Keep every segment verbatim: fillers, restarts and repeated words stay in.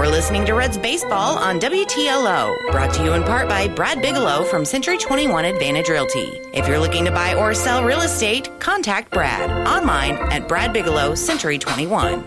You're listening to Reds Baseball on W T L O, brought to you in part by Brad Bigelow from Century twenty-one Advantage Realty. If you're looking to buy or sell real estate, contact Brad online at Brad Bigelow Century twenty-one.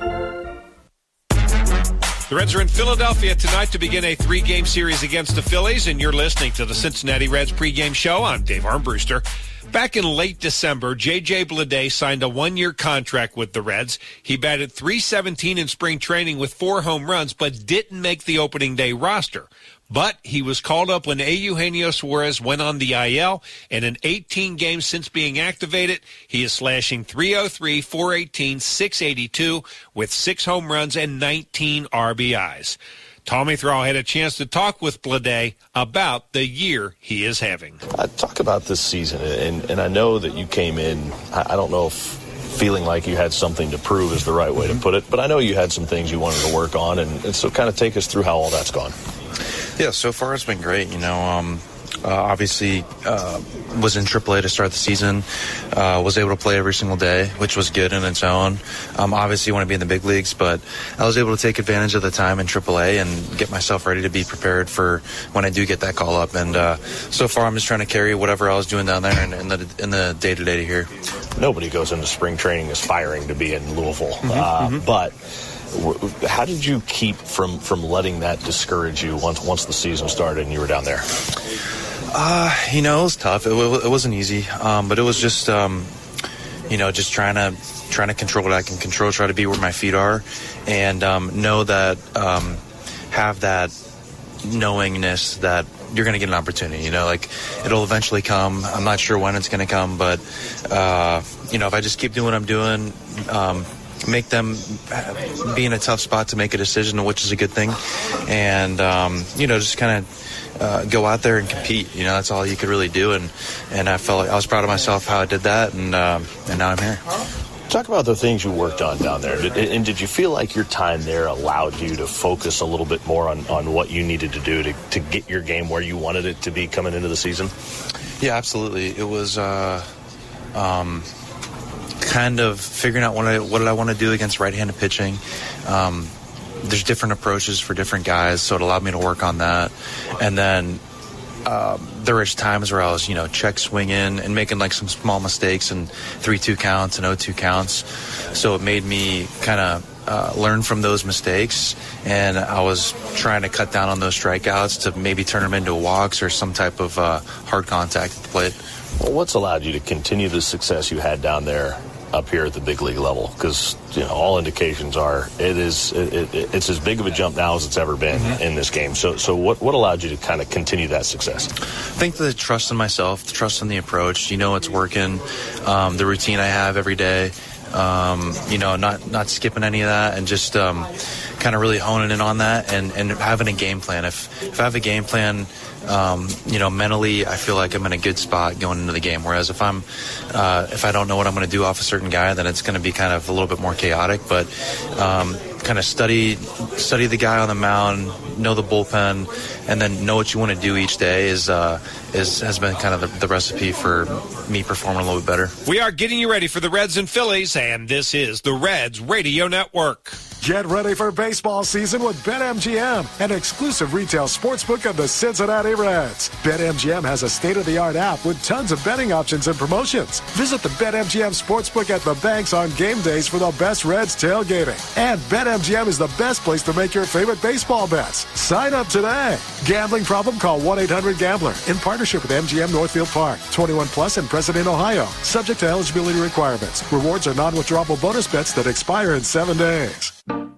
The Reds are in Philadelphia tonight to begin a three-game series against the Phillies, and you're listening to the Cincinnati Reds pregame show. I'm Dave Armbruster. Back in late December, J J Bleday signed a one-year contract with the Reds. He batted three seventeen in spring training with four home runs, but didn't make the opening day roster. But he was called up when Eugenio Suarez went on the I L, and in eighteen games since being activated, he is slashing three oh three, four eighteen, six eighty-two with six home runs and nineteen R B Is. Tommy Thrall had a chance to talk with Bleday about the year he is having. Uh, talk about this season, and, and I know that you came in, I, I don't know if feeling like you had something to prove is the right way to put it, but I know you had some things you wanted to work on, and, and so kind of take us through how all that's gone. Yeah, so far it's been great. You know, um, uh, obviously uh, was in triple A to start the season, uh, was able to play every single day, which was good in its own. Um, obviously, you want to be in the big leagues, but I was able to take advantage of the time in triple A and get myself ready to be prepared for when I do get that call up. And uh, so far, I'm just trying to carry whatever I was doing down there in, in the in the day to day here. Nobody goes into spring training aspiring to be in Louisville, Mm-hmm, uh, mm-hmm. but. How did you keep from, from letting that discourage you once once the season started and you were down there? Uh, you know, it was tough. It, it wasn't easy, um, but it was just, um, you know, just trying to trying to control what I can control, try to be where my feet are, and um, know that um, have that knowingness that you're going to get an opportunity. You know, like it'll eventually come. I'm not sure when it's going to come, but uh, you know, if I just keep doing what I'm doing. Um, make them be in a tough spot to make a decision, which is a good thing. And, um, you know, just kind of uh, go out there and compete. You know, that's all you could really do. And, and I felt like I was proud of myself how I did that. And, um, and now I'm here. Talk about the things you worked on down there. Did, and did you feel like your time there allowed you to focus a little bit more on, on what you needed to do to, to get your game where you wanted it to be coming into the season? Yeah, absolutely. It was... Uh, um, kind of figuring out what I what did I want to do against right-handed pitching. Um, there's different approaches for different guys, so it allowed me to work on that. And then um, there was times where I was, you know, check swinging and making like some small mistakes and three two counts and oh two counts. So it made me kind of uh, learn from those mistakes, and I was trying to cut down on those strikeouts to maybe turn them into walks or some type of uh, hard contact at the plate. Well, what's allowed you to continue the success you had down there up here at the big league level? Because, you know, all indications are it is it, it, it's as big of a jump now as it's ever been mm-hmm. in this game. So so what, what allowed you to kind of continue that success? I think the trust in myself, the trust in the approach, you know, it's working, um, the routine I have every day, um, you know, not, not skipping any of that, and just um, kind of really honing in on that and, and having a game plan. If, if I have a game plan, Um, you know, mentally, I feel like I'm in a good spot going into the game. Whereas if I'm, uh, if I don't know what I'm going to do off a certain guy, then it's going to be kind of a little bit more chaotic. But um, kind of study, study the guy on the mound, know the bullpen, and then know what you want to do each day is uh, is has been kind of the, the recipe for me performing a little bit better. We are getting you ready for the Reds and Phillies, and this is the Reds Radio Network. Get ready for baseball season with BetMGM, an exclusive retail sportsbook of the Cincinnati Reds. BetMGM has a state-of-the-art app with tons of betting options and promotions. Visit the BetMGM Sportsbook at the banks on game days for the best Reds tailgating. And BetMGM is the best place to make your favorite baseball bets. Sign up today. Gambling problem? Call one eight hundred gambler in partnership with M G M Northfield Park. twenty-one plus and present in Ohio. Subject to eligibility requirements. Rewards are non-withdrawable bonus bets that expire in seven days.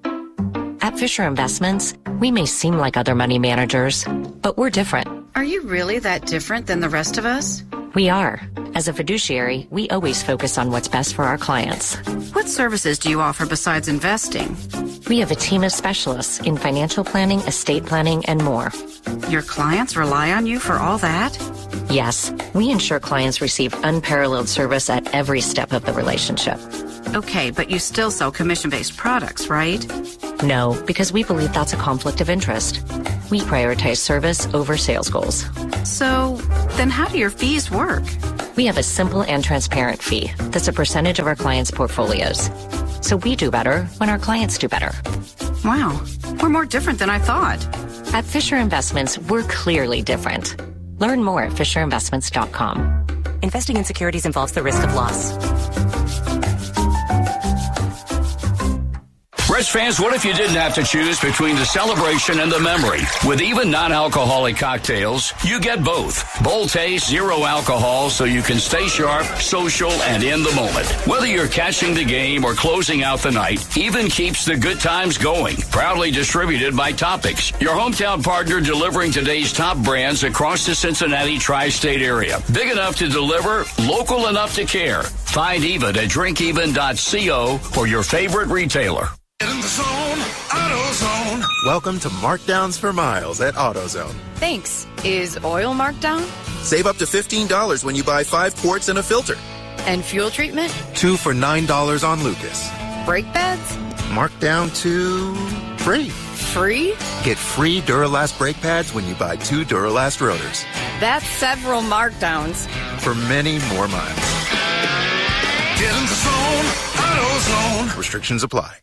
At Fisher Investments, we may seem like other money managers, but we're different. Are you really that different than the rest of us? We are. As a fiduciary, we always focus on what's best for our clients. What services do you offer besides investing? We have a team of specialists in financial planning, estate planning, and more. Your clients rely on you for all that? Yes, we ensure clients receive unparalleled service at every step of the relationship. Okay, but you still sell commission-based products, right? No, because we believe that's a conflict of interest. We prioritize service over sales goals. So, then how do your fees work? We have a simple and transparent fee that's a percentage of our clients' portfolios. So we do better when our clients do better. Wow, we're more different than I thought. At Fisher Investments, we're clearly different. Learn more at fisher investments dot com. Investing in securities involves the risk of loss. Reds fans, what if you didn't have to choose between the celebration and the memory? With even non-alcoholic cocktails, you get both. Bold taste, zero alcohol, so you can stay sharp, social, and in the moment. Whether you're catching the game or closing out the night, Even keeps the good times going. Proudly distributed by Topics, your hometown partner delivering today's top brands across the Cincinnati tri-state area. Big enough to deliver, local enough to care. Find Even at drink even dot co or your favorite retailer. In the zone, AutoZone. Welcome to Markdowns for Miles at AutoZone. Thanks. Is oil marked down? Save up to fifteen dollars when you buy five quarts and a filter. And fuel treatment? Two for nine dollars on Lucas. Brake pads? Marked down to free. Free? Get free Duralast brake pads when you buy two Duralast rotors. That's several markdowns. For many more miles. Get in the zone, AutoZone. Restrictions apply.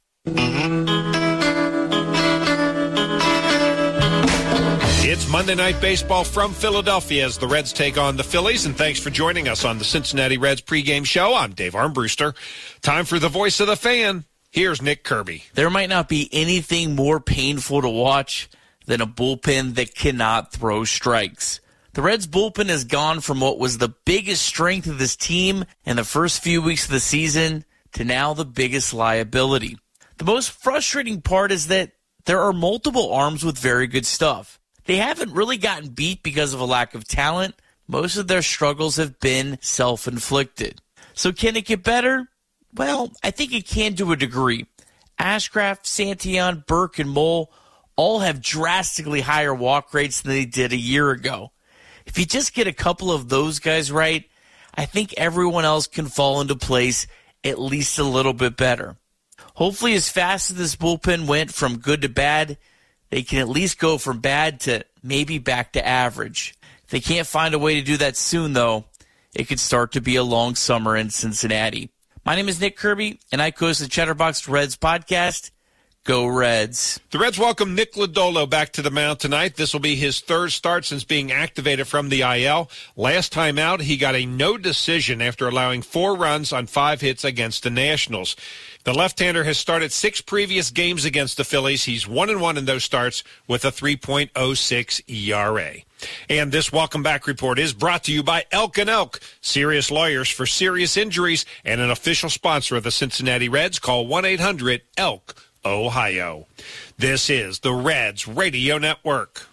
It's Monday Night Baseball from Philadelphia as the Reds take on the Phillies, and thanks for joining us on the Cincinnati Reds pregame show. I'm Dave Armbruster. Time for the voice of the fan. Here's Nick Kirby. There might not be anything more painful to watch than a bullpen that cannot throw strikes. The Reds bullpen has gone from what was the biggest strength of this team in the first few weeks of the season to now the biggest liability. The most frustrating part is that there are multiple arms with very good stuff. They haven't really gotten beat because of a lack of talent. Most of their struggles have been self-inflicted. So can it get better? Well, I think it can to a degree. Ashcraft, Santillan, Burke, and Mole all have drastically higher walk rates than they did a year ago. If you just get a couple of those guys right, I think everyone else can fall into place at least a little bit better. Hopefully, as fast as this bullpen went from good to bad, they can at least go from bad to maybe back to average. If they can't find a way to do that soon, though, it could start to be a long summer in Cincinnati. My name is Nick Kirby, and I host the Chatterbox Reds podcast. Go Reds. The Reds welcome Nick Lodolo back to the mound tonight. This will be his third start since being activated from the I L. Last time out, he got a no decision after allowing four runs on five hits against the Nationals. The left-hander has started six previous games against the Phillies. He's one and one in those starts with a three point oh six E R A. And this welcome back report is brought to you by Elk and Elk, serious lawyers for serious injuries, and an official sponsor of the Cincinnati Reds. Call one eight hundred elk Ohio. This is the Reds Radio Network.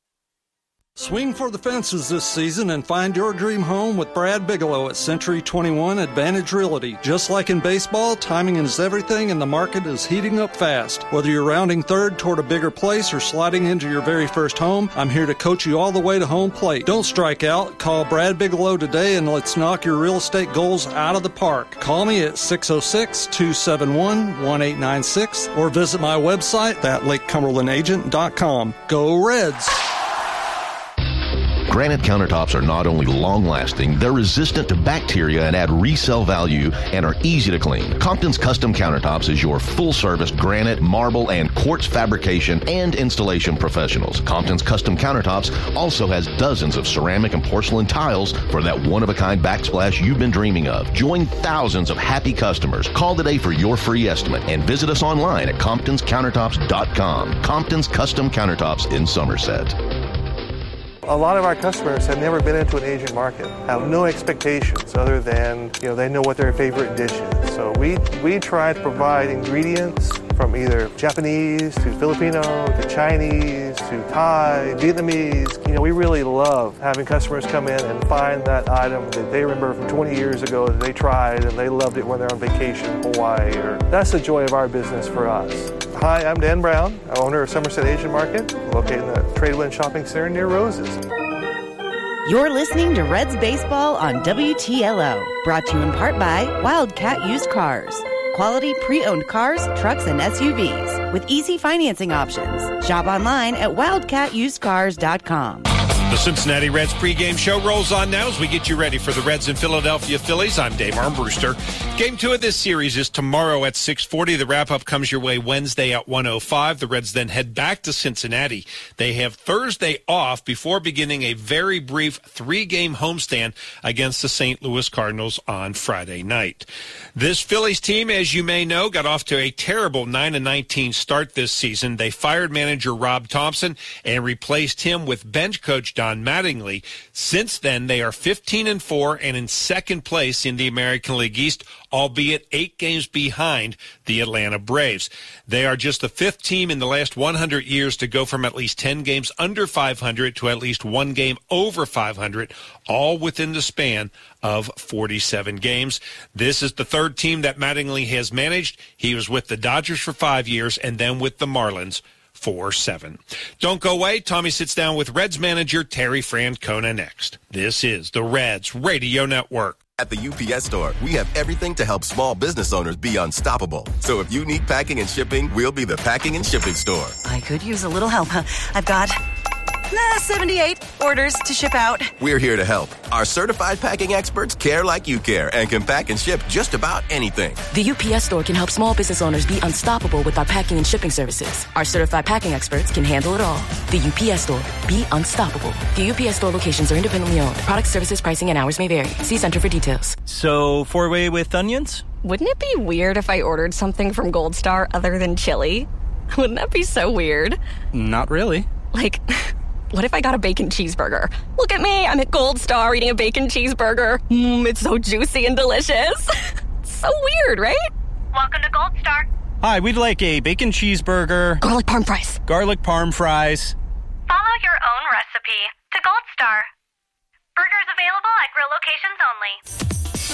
Swing for the fences this season and find your dream home with Brad Bigelow at Century twenty-one Advantage Realty. Just like in baseball, timing is everything and the market is heating up fast. Whether you're rounding third toward a bigger place or sliding into your very first home, I'm here to coach you all the way to home plate. Don't strike out. Call Brad Bigelow today and let's knock your real estate goals out of the park. Call me at six oh six, two seven one, one eight nine six or visit my website at lake cumberland agent dot com. Go Reds! Granite countertops are not only long-lasting, they're resistant to bacteria and add resale value and are easy to clean. Compton's Custom Countertops is your full-service granite, marble, and quartz fabrication and installation professionals. Compton's Custom Countertops also has dozens of ceramic and porcelain tiles for that one-of-a-kind backsplash you've been dreaming of. Join thousands of happy customers. Call today for your free estimate and visit us online at comptons countertops dot com. Compton's Custom Countertops in Somerset. A lot of our customers have never been into an Asian market, have no expectations other than, you know, they know what their favorite dish is. So we, we try to provide ingredients from either Japanese to Filipino to Chinese to Thai, Vietnamese. You know, we really love having customers come in and find that item that they remember from twenty years ago that they tried and they loved it when they're on vacation in Hawaii. Or that's the joy of our business for us. Hi, I'm Dan Brown, owner of Somerset Asian Market, located in the Tradewind Shopping Center near Roses. You're listening to Reds Baseball on W T L O, brought to you in part by Wildcat Used Cars. Quality pre-owned cars, trucks, and S U Vs with easy financing options. Shop online at wildcat used cars dot com. The Cincinnati Reds pregame show rolls on now as we get you ready for the Reds and Philadelphia Phillies. I'm Dave Armbruster. Game two of this series is tomorrow at six forty. The wrap-up comes your way Wednesday at one oh five. The Reds then head back to Cincinnati. They have Thursday off before beginning a very brief three-game homestand against the Saint Louis Cardinals on Friday night. This Phillies team, as you may know, got off to a terrible nine and nineteen start this season. They fired manager Rob Thompson and replaced him with bench coach Don Mattingly. Since then, they are fifteen and four and in second place in the American League East, albeit eight games behind the Atlanta Braves. They are just the fifth team in the last one hundred years to go from at least ten games under five hundred to at least one game over five hundred, all within the span of forty-seven games. This is the third team that Mattingly has managed. He was with the Dodgers for five years and then with the Marlins for seven. Don't go away. Tommy sits down with Reds manager Terry Francona next. This is the Reds Radio Network. At the U P S Store, we have everything to help small business owners be unstoppable. So if you need packing and shipping, we'll be the packing and shipping store. I could use a little help. I've got nah, seventy-eight orders to ship out. We're here to help. Our certified packing experts care like you care and can pack and ship just about anything. The U P S Store can help small business owners be unstoppable with our packing and shipping services. Our certified packing experts can handle it all. The U P S Store. Be unstoppable. The U P S Store locations are independently owned. Product, services, pricing, and hours may vary. See Center for details. So, four-way with onions? Wouldn't it be weird if I ordered something from Gold Star other than chili? Wouldn't that be so weird? Not really. Like, what if I got a bacon cheeseburger? Look at me, I'm at Gold Star eating a bacon cheeseburger. Mmm, it's so juicy and delicious. So weird, right? Welcome to Gold Star. Hi, we'd like a bacon cheeseburger. Garlic parm fries. Garlic parm fries. Follow your own recipe to Gold Star. Burgers available at grill locations only.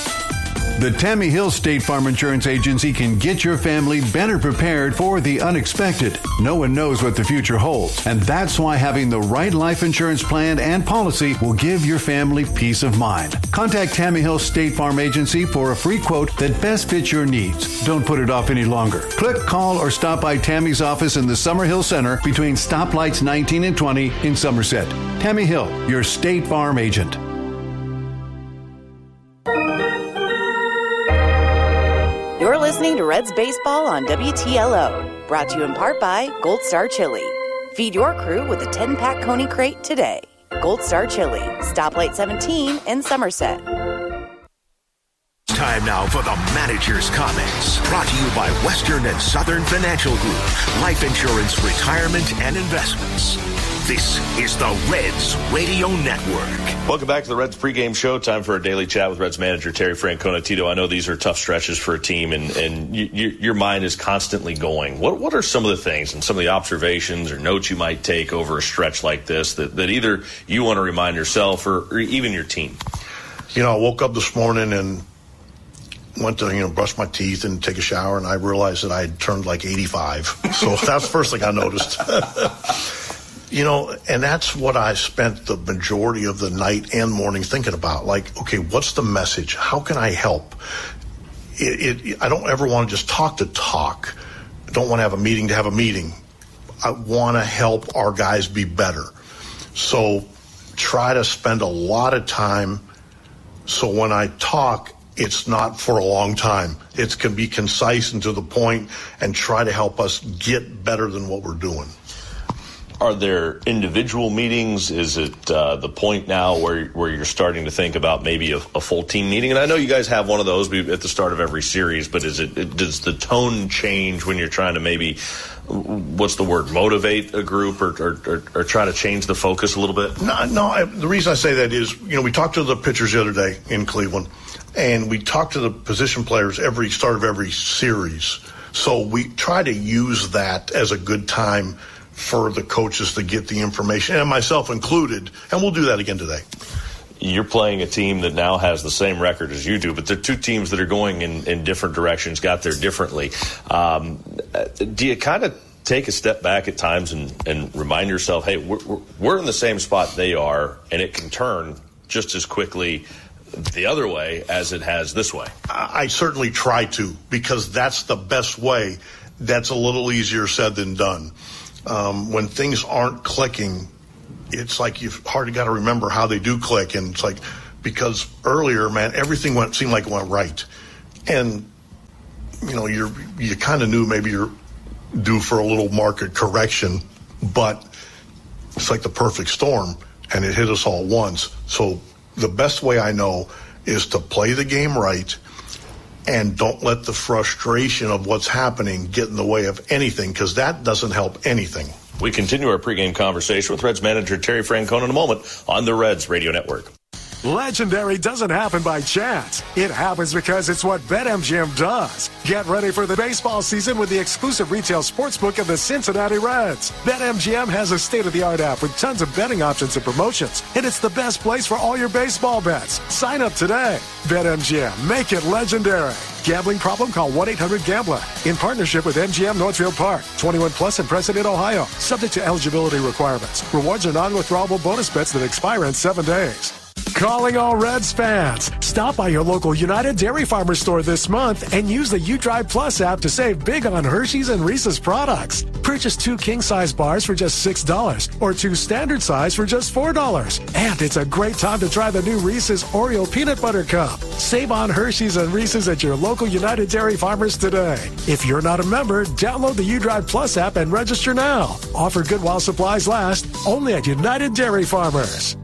The Tammy Hill State Farm Insurance Agency can get your family better prepared for the unexpected. No one knows what the future holds, and that's why having the right life insurance plan and policy will give your family peace of mind. Contact Tammy Hill State Farm Agency for a free quote that best fits your needs. Don't put it off any longer. Click, call, or stop by Tammy's office in the Summerhill Center between stoplights nineteen and twenty in Somerset. Tammy Hill, your State Farm agent. You're listening to Reds Baseball on W T L O, brought to you in part by Gold Star Chili. Feed your crew with a ten-pack Coney Crate today. Gold Star Chili, Stoplight seventeen in Somerset. Time now for the Manager's Comments, brought to you by Western and Southern Financial Group, life insurance, retirement, and investments. This is the Reds Radio Network. Welcome back to the Reds pregame show. Time for a daily chat with Reds manager Terry Francona. Tito, I know these are tough stretches for a team, and, and you, you, your mind is constantly going. What what are some of the things and some of the observations or notes you might take over a stretch like this that, that either you want to remind yourself or, or even your team? You know, I woke up this morning and went to, you know, brush my teeth and take a shower, and I realized that I had turned like eighty-five. So that's the first thing I noticed. You know, and that's what I spent the majority of the night and morning thinking about. Like, okay, what's the message? How can I help? It, it, I don't ever want to just talk to talk. I don't want to have a meeting to have a meeting. I want to help our guys be better. So try to spend a lot of time so when I talk, it's not for a long time. It can be concise and to the point and try to help us get better than what we're doing. Are there individual meetings? Is it uh, the point now where where you're starting to think about maybe a, a full team meeting? And I know you guys have one of those at the start of every series, but is it, it does the tone change when you're trying to maybe, what's the word, motivate a group or or, or, or try to change the focus a little bit? No, no. I, the reason I say that is, you know, we talked to the pitchers the other day in Cleveland, and we talked to the position players every start of every series. So we try to use that as a good time for the coaches to get the information, and myself included, and we'll do that again today. You're playing a team that now has the same record as you do, but they're two teams that are going in, in different directions, got there differently. Um, do you kind of take a step back at times and, and remind yourself, hey, we're, we're in the same spot they are, and it can turn just as quickly the other way as it has this way? I certainly try to, because that's the best way. That's a little easier said than done. Um, when things aren't clicking, it's like you've hardly got to remember how they do click. And it's like, because earlier, man, everything went seemed like it went right. And, you know, you're, you kind of knew maybe you're due for a little market correction, but it's like the perfect storm, and it hit us all once. So the best way I know is to play the game right and don't let the frustration of what's happening get in the way of anything, because that doesn't help anything. We continue our pregame conversation with Reds manager Terry Francona in a moment on the Reds Radio Network. Legendary doesn't happen by chance. It happens because it's what BetMGM does. Get ready for the baseball season with the exclusive retail sportsbook of the Cincinnati Reds. BetMGM has a state-of-the-art app with tons of betting options and promotions, and it's the best place for all your baseball bets. Sign up today. BetMGM, make it legendary. Gambling problem? Call one eight hundred gambler. In partnership with M G M Northfield Park. twenty-one plus in President, Ohio. Subject to eligibility requirements. Rewards are non-withdrawable bonus bets that expire in seven days. Calling all Reds fans. Stop by your local United Dairy Farmer store this month and use the U-Drive Plus app to save big on Hershey's and Reese's products. Purchase two king-size bars for just six dollars or two standard size for just four dollars. And it's a great time to try the new Reese's Oreo Peanut Butter Cup. Save on Hershey's and Reese's at your local United Dairy Farmers today. If you're not a member, download the U-Drive Plus app and register now. Offer good while supplies last, only at United Dairy Farmers.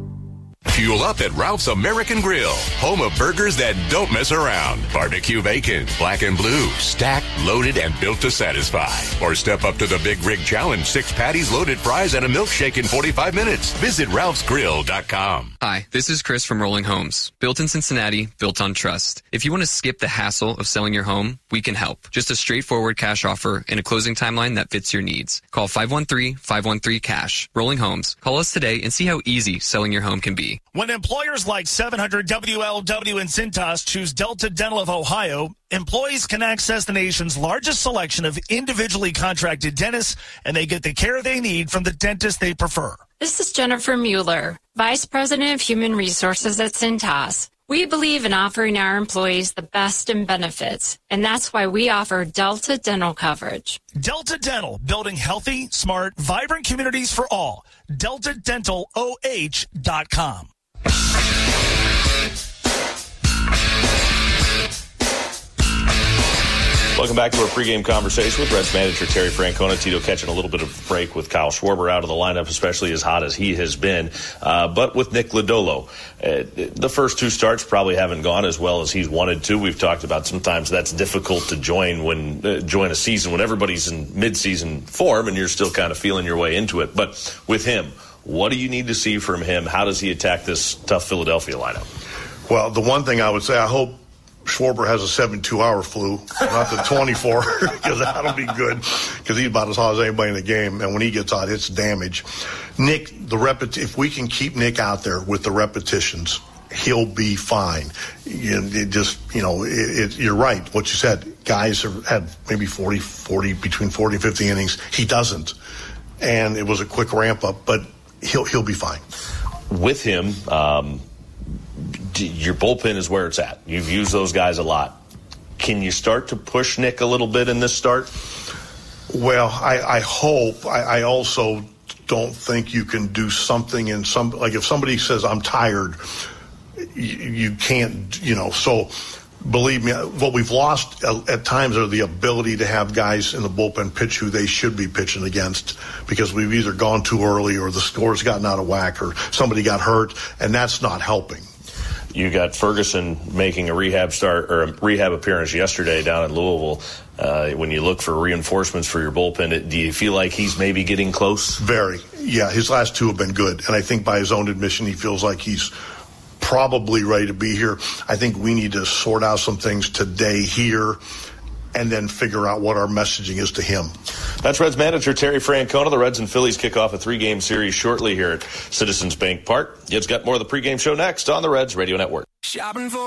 Fuel up at Ralph's American Grill, home of burgers that don't mess around. Barbecue bacon, black and blue, stacked, loaded, and built to satisfy. Or step up to the Big Rig Challenge, six patties, loaded fries, and a milkshake in forty-five minutes. Visit ralphs grill dot com. Hi, this is Chris from Rolling Homes. Built in Cincinnati, built on trust. If you want to skip the hassle of selling your home, we can help. Just a straightforward cash offer and a closing timeline that fits your needs. Call five one three, five one three, cash. Rolling Homes. Call us today and see how easy selling your home can be. When employers like seven hundred W L W and Cintas choose Delta Dental of Ohio, employees can access the nation's largest selection of individually contracted dentists, and they get the care they need from the dentist they prefer. This is Jennifer Mueller, Vice President of Human Resources at Cintas. We believe in offering our employees the best in benefits, and that's why we offer Delta Dental coverage. Delta Dental, building healthy, smart, vibrant communities for all. delta dental o h dot com. Welcome back to our pregame conversation with Reds manager Terry Francona. Tito catching a little bit of a break with Kyle Schwarber out of the lineup, especially as hot as he has been. Uh, but with Nick Lodolo, uh, the first two starts probably haven't gone as well as he's wanted to. We've talked about sometimes that's difficult to join when uh, join a season when everybody's in midseason form and you're still kind of feeling your way into it. But with him, what do you need to see from him? How does he attack this tough Philadelphia lineup? Well, the one thing I would say, I hope Schwarber has a seventy-two hour flu, not the twenty-four, because that'll be good, because he's about as hot as anybody in the game, and when he gets hot, it's damage. Nick, the repet- if we can keep Nick out there with the repetitions, he'll be fine. You, it just, you know, it, it, you're right, what you said. Guys have had maybe forty, forty, between forty and fifty innings. He doesn't, and it was a quick ramp up, but he'll he'll be fine. With him, um, your bullpen is where it's at. You've used those guys a lot. Can you start to push Nick a little bit in this start? Well, I, I hope. I, I also don't think you can do something in some, like if somebody says, I'm tired, you, you can't, you know, so believe me, what we've lost at times are the ability to have guys in the bullpen pitch who they should be pitching against, because we've either gone too early or the score's gotten out of whack or somebody got hurt, and that's not helping. You got Ferguson making a rehab start or a rehab appearance yesterday down in Louisville. Uh, when you look for reinforcements for your bullpen, do you feel like he's maybe getting close? Very. Yeah, his last two have been good. And I think by his own admission, he feels like he's probably ready to be here. I think we need to sort out some things today here and then figure out what our messaging is to him. That's Reds manager Terry Francona. The Reds and Phillies kick off a three-game series shortly here at Citizens Bank Park. It's got more of the pregame show next on the Reds Radio Network. Shopping for